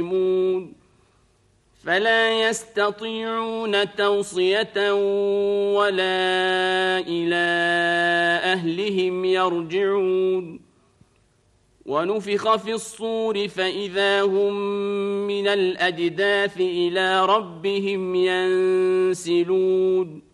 فلا يستطيعون توصية ولا إلى أهلهم يرجعون ونفخ في الصور فإذا هم من الأجداث إلى ربهم ينسلون